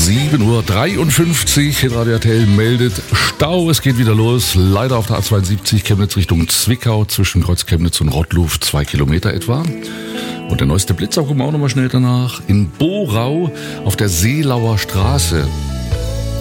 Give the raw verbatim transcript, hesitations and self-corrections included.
sieben Uhr dreiundfünfzig. Radio R T L meldet Stau. Es geht wieder los. Leider auf der A zweiundsiebzig Chemnitz Richtung Zwickau zwischen Kreuz Chemnitz und Rottluf. Zwei Kilometer etwa. Und der neueste Blitzer, gucken wir auch nochmal schnell danach. In Borau auf der Seelauer Straße.